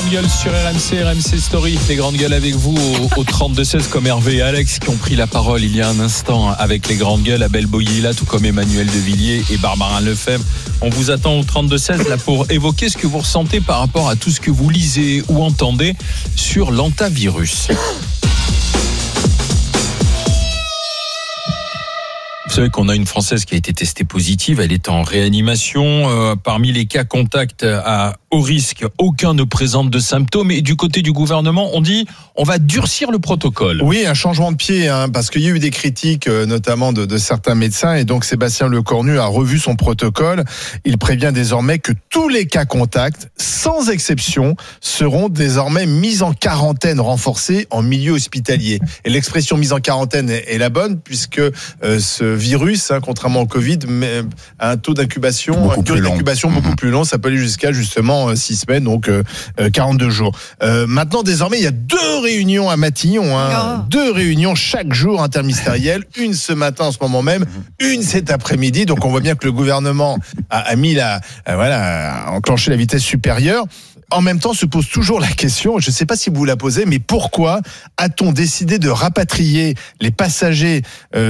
grandes gueules sur RMC Story. Les grandes gueules avec vous au 32-16 comme Hervé et Alex qui ont pris la parole il y a un instant avec les grandes gueules. Abel Boyila, tout comme Emmanuel Devilliers et Barbara Lefebvre. On vous attend au 32-16 là pour évoquer ce que vous ressentez par rapport à tout ce que vous lisez ou entendez sur l'antavirus. Vous savez qu'on a une Française qui a été testée positive, elle est en réanimation. Parmi les cas contacts à haut risque, aucun ne présente de symptômes. Et du côté du gouvernement, on dit on va durcir le protocole. Oui, un changement de pied, parce qu'il y a eu des critiques, notamment de certains médecins. Et donc Sébastien Lecornu a revu son protocole. Il prévient désormais que tous les cas contacts, sans exception, seront désormais mis en quarantaine renforcée en milieu hospitalier. Et l'expression mise en quarantaine est la bonne, puisque ce virus, contrairement au Covid, a un taux d'incubation, une durée d'incubation beaucoup plus long. Ça peut aller jusqu'à justement 6 semaines, donc 42 jours. Maintenant, désormais, il y a 2 réunions à Matignon, 2 réunions chaque jour interministérielles, une ce matin en ce moment même, une cet après-midi. Donc on voit bien que le gouvernement a mis a enclenché la vitesse supérieure. En même temps, se pose toujours la question, je ne sais pas si vous la posez, mais pourquoi a-t-on décidé de rapatrier les passagers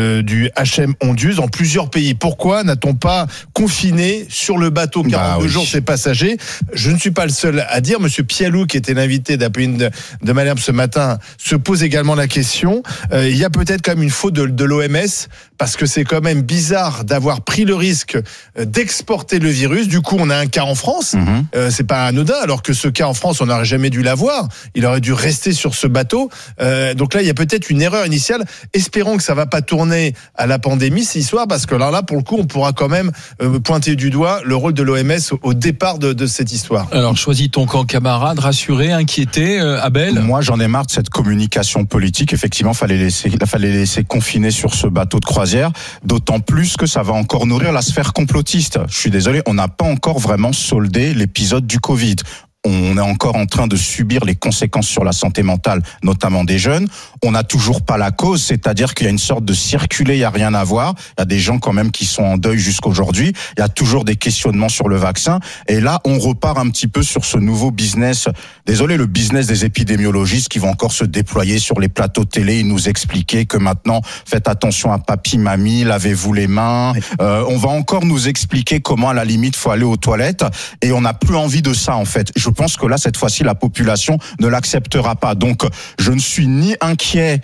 du HM Ondius dans plusieurs pays ? Pourquoi n'a-t-on pas confiné sur le bateau 42 jours ces passagers ? Je ne suis pas le seul à dire. Monsieur Pialou, qui était l'invité d'Apolline de Malherbe ce matin, se pose également la question. Il y a peut-être quand même une faute de l'OMS, parce que c'est quand même bizarre d'avoir pris le risque d'exporter le virus. Du coup, on a un cas en France. C'est pas anodin, alors que ce cas en France, on n'aurait jamais dû l'avoir. Il aurait dû rester sur ce bateau. Donc là, il y a peut-être une erreur initiale. Espérons que ça va pas tourner à la pandémie, cette histoire, parce que là, pour le coup, on pourra quand même pointer du doigt le rôle de l'OMS au départ de cette histoire. Alors, choisis ton camp, camarade, rassuré, inquiété, Abel ? Moi, j'en ai marre de cette communication politique. Effectivement, fallait laisser confiner sur ce bateau de croisière, d'autant plus que ça va encore nourrir la sphère complotiste. Je suis désolé, on n'a pas encore vraiment soldé l'épisode du Covid. On est encore en train de subir les conséquences sur la santé mentale, notamment des jeunes. On n'a toujours pas la cause, c'est-à-dire qu'il y a une sorte de circulé, il n'y a rien à voir. Il y a des gens quand même qui sont en deuil jusqu'aujourd'hui. Il y a toujours des questionnements sur le vaccin. Et là, on repart un petit peu sur ce nouveau business. Désolé, le business des épidémiologistes qui vont encore se déployer sur les plateaux télé et nous expliquer que maintenant, faites attention à papy, mamie, lavez-vous les mains. On va encore nous expliquer comment, à la limite, faut aller aux toilettes. Et on n'a plus envie de ça, en fait. Je pense que là, cette fois-ci, la population ne l'acceptera pas. Donc, je ne suis ni inquiet,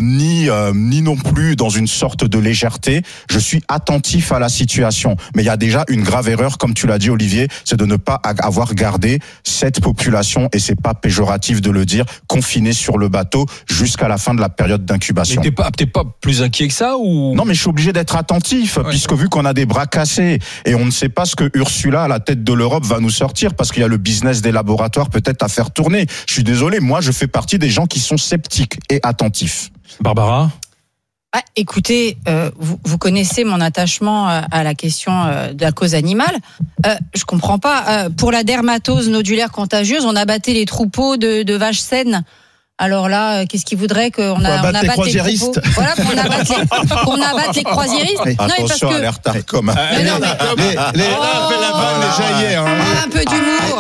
ni non plus dans une sorte de légèreté. Je suis attentif à la situation. Mais il y a déjà une grave erreur, comme tu l'as dit, Olivier, c'est de ne pas avoir gardé cette population, et c'est pas péjoratif de le dire, confinée sur le bateau jusqu'à la fin de la période d'incubation. Mais t'es pas plus inquiet que ça ou... Non, mais je suis obligé d'être attentif, puisque vu qu'on a des bras cassés et on ne sait pas ce que Ursula, à la tête de l'Europe, va nous sortir, parce qu'il y a le business des laboratoires peut-être à faire tourner. Je suis désolé, moi je fais partie des gens qui sont sceptiques et attentifs. Barbara ? Écoutez, vous connaissez mon attachement à la question de la cause animale. Je comprends pas. Pour la dermatose nodulaire contagieuse, on abattait les troupeaux de vaches saines. Alors là, qu'est-ce qu'ils voudraient qu'on abatte les croisiéristes? Voilà, qu'on abatte les croisiéristes. Attention à l'air tard comme. Les la vanne déjà hier. Un peu d'humour.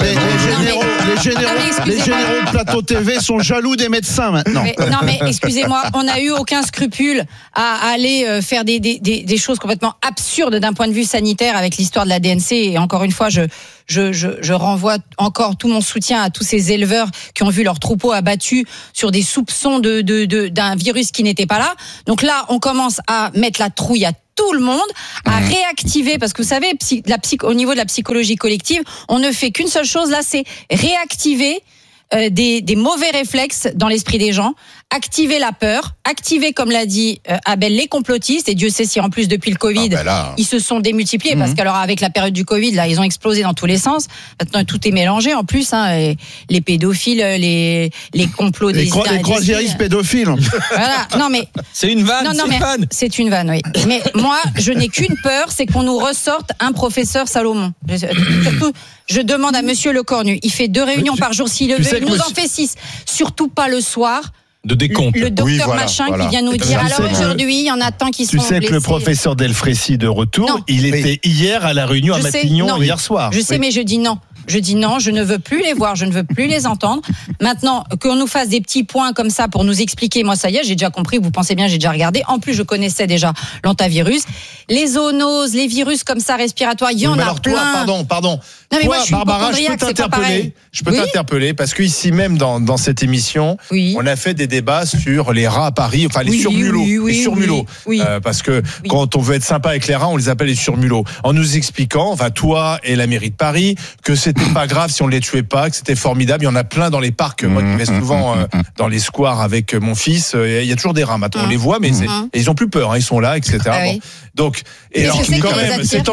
Les généraux de Plateau TV sont jaloux des médecins maintenant. Mais excusez-moi, on n'a eu aucun scrupule à aller faire des choses complètement absurdes d'un point de vue sanitaire avec l'histoire de la DNC. Et encore une fois, je renvoie encore tout mon soutien à tous ces éleveurs qui ont vu leurs troupeaux abattus sur des soupçons d'un virus qui n'était pas là. Donc là, on commence à mettre la trouille à tout le monde, à réactiver, parce que vous savez, au niveau de la psychologie collective, on ne fait qu'une seule chose là, c'est réactiver des mauvais réflexes dans l'esprit des gens, activer la peur, activer, comme l'a dit Abel, les complotistes, et Dieu sait si en plus depuis le Covid, ils se sont démultipliés, parce qu'alors avec la période du Covid, là, ils ont explosé dans tous les sens. Maintenant, tout est mélangé en plus, les pédophiles, les complots des croisiéristes pédophiles. Voilà. Non mais c'est une vanne. C'est une vanne, oui. Mais moi, je n'ai qu'une peur, c'est qu'on nous ressorte un professeur Salomon. Surtout, je demande à Monsieur Lecornu, il fait 2 réunions par jour, s'il le veut, il nous en fait 6. Surtout pas le soir. De décompte. Le docteur qui vient nous dire, alors aujourd'hui, il y en a tant qui sont blessés. Tu sais que le professeur Delfrécy de retour, il était hier à la réunion à Matignon, hier soir. Je sais, mais je dis non. Je dis non, je ne veux plus les voir, je ne veux plus les entendre. Maintenant, qu'on nous fasse des petits points comme ça pour nous expliquer, moi ça y est, j'ai déjà compris, vous pensez bien, j'ai déjà regardé. En plus, je connaissais déjà l'hantavirus. Les zoonoses, les virus comme ça respiratoires, il y en a alors plein. Toi, pardon. Non, mais toi, moi, je suis Barbara, je peux hypocondriaque, c'est pas pareil. t'interpeller parce qu'ici même dans cette émission, on a fait des débats sur les rats à Paris, enfin les surmulots. Oui. Parce que quand on veut être sympa avec les rats, on les appelle les surmulots. En nous expliquant, enfin toi et la mairie de Paris, que c'était pas grave si on les tuait pas, que c'était formidable. Il y en a plein dans les parcs. Moi qui vais souvent dans les squares avec mon fils, il y a toujours des rats. Maintenant on les voit, mais et ils ont plus peur. Ils sont là, etc. Oui. Donc, et alors, quand même, cet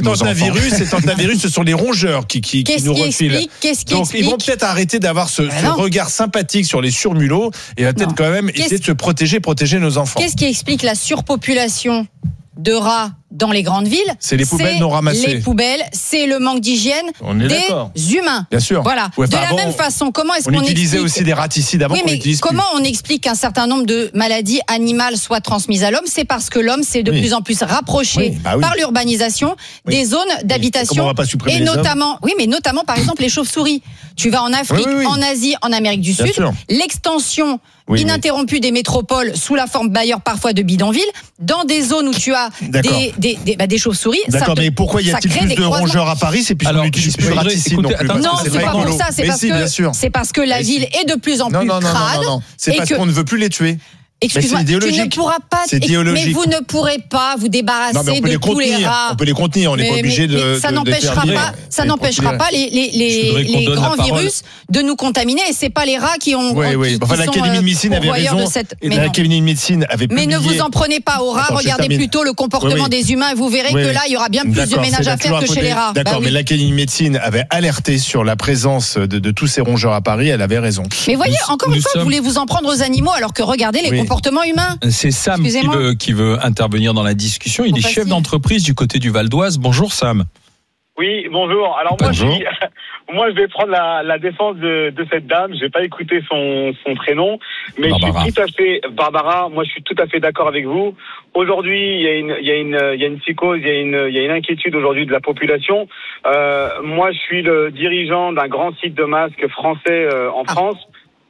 antivirus, ce sont les rongeurs qui nous refilent. Donc, ils vont peut-être arrêter d'avoir ce regard sympathique sur les surmulots et va peut-être quand même essayer de se protéger nos enfants. Qu'est-ce qui explique la surpopulation de rats dans les grandes villes? C'est les poubelles non ramassées. Les poubelles, c'est le manque d'hygiène des humains. Bien sûr. Voilà. Ouais, de la même façon, comment est-ce qu'on utilisait explique aussi des raticides avant qu'on utilise comment on explique qu'un certain nombre de maladies animales soient transmises à l'homme? C'est parce que l'homme s'est de plus en plus rapproché par l'urbanisation des zones d'habitation et notamment, mais notamment par exemple les chauves-souris. Tu vas en Afrique, en Asie, en Amérique du Sud, l'extension ininterrompue des métropoles sous la forme d'ailleurs parfois de bidonvilles, dans des zones où tu as des chauves-souris. D'accord, mais pourquoi y a-t-il plus de rongeurs à Paris? C'est puisqu'on n'utilise plus de raticides non plus. Non, c'est pas pour ça, c'est parce que la ville est de plus en plus crade. Non, c'est parce qu'on ne veut plus les tuer. Excuse-moi, tu ne pourras pas. Mais vous ne pourrez pas vous débarrasser de tous les rats. On peut les contenir, on n'est pas obligé de. Ça n'empêchera pas les grands virus de nous contaminer. Et c'est pas les rats qui ont. Enfin, l'Académie de médecine avait raison. L'Académie de médecine avait publié. Mais ne vous en prenez pas aux rats. Regardez plutôt le comportement des humains et vous verrez que là, il y aura bien plus de ménage à faire que chez les rats. D'accord, mais l'Académie de médecine avait alerté sur la présence de tous ces rongeurs à Paris. Elle avait raison. Mais voyez, encore une fois, vous voulez vous en prendre aux animaux alors que regardez les comportement humain. C'est Sam qui veut intervenir dans la discussion. Il est chef d'entreprise du côté du Val d'Oise. Bonjour Sam. Oui, bonjour. Alors moi je vais prendre la défense de cette dame. Je vais pas écouter son prénom, mais Barbara. Je suis tout à fait Barbara. Moi je suis tout à fait d'accord avec vous. Aujourd'hui, il y a une psychose, il y a une inquiétude aujourd'hui de la population. Moi je suis le dirigeant d'un grand site de masques français en France.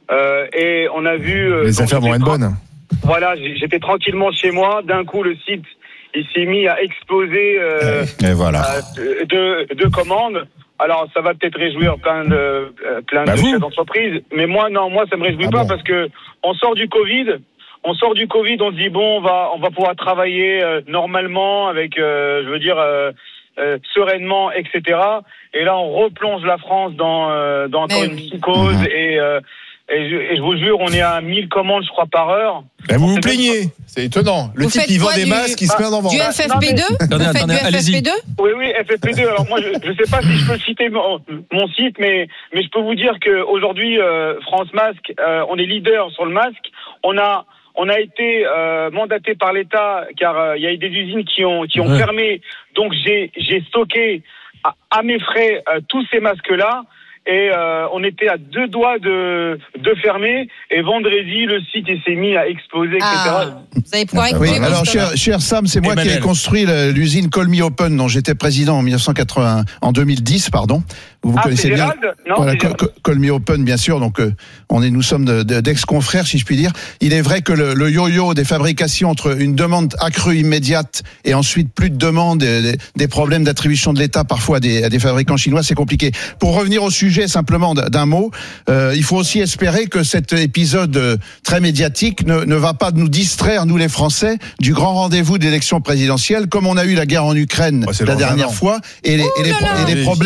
Et on a vu les affaires vont être bonnes. Voilà, j'étais tranquillement chez moi. D'un coup, le site il s'est mis à exploser de commandes. Alors, ça va peut-être réjouir plein de chefs d'entreprise, mais moi ça me réjouit pas parce que on sort du Covid. On se dit bon, on va pouvoir travailler normalement avec, sereinement, etc. Et là, on replonge la France dans encore une psychose et je vous jure, on est à 1000 commandes, je crois, par heure. Vous vous plaignez. C'est étonnant. Le type, il vend des masques, il se met en vente. Du FFP2? Attendez, allez-y. Oui, FFP2. Alors moi, je sais pas si je peux citer mon site, mais je peux vous dire qu'aujourd'hui, France Masque, on est leader sur le masque. On a été mandaté par l'État, car il y a eu des usines qui ont fermé. Donc j'ai stocké à mes frais tous ces masques-là. Et on était à 2 doigts de fermer. Et vendredi, le site s'est mis à exploser, etc. Vous allez pouvoir écouter. Oui, alors, cher Sam, c'est moi qui ai construit l'usine Call Me Open, dont j'étais président en 2010, pardon. Vous connaissez bien. Voilà, Call Me Open, bien sûr. Donc, nous sommes d'ex-confrères, si je puis dire. Il est vrai que le yo-yo des fabrications entre une demande accrue immédiate et ensuite plus de demande, des problèmes d'attribution de l'État parfois à des fabricants chinois, c'est compliqué. Pour revenir au sujet simplement d'un mot, il faut aussi espérer que cet épisode très médiatique ne va pas nous distraire, nous les Français, du grand rendez-vous d'élection présidentielle, comme on a eu la guerre en Ukraine la dernière fois, et les problèmes